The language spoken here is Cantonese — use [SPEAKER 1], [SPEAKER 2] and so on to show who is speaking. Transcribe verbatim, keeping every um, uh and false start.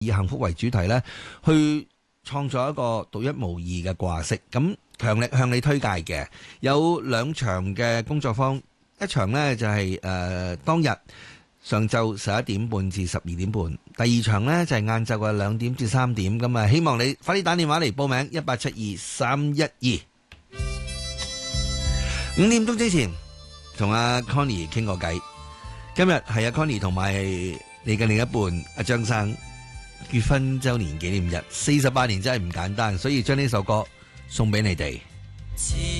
[SPEAKER 1] 以幸福為主題呢，去創造一個獨一無二嘅掛飾。咁強力向你推介嘅有兩場嘅工作坊，一場呢就係、是、誒、呃、當日上晝十一點半至十二點半，第二場呢就係晏晝嘅兩點至三點。咁啊，希望你快啲打電話嚟報名，一八七二三一二。五點鐘之前同阿 Connie 傾過偈。今日係阿 Connie 同埋你嘅另一半阿張生結婚周年紀念日，四十八年真係唔簡單，所以將呢首歌送俾你哋。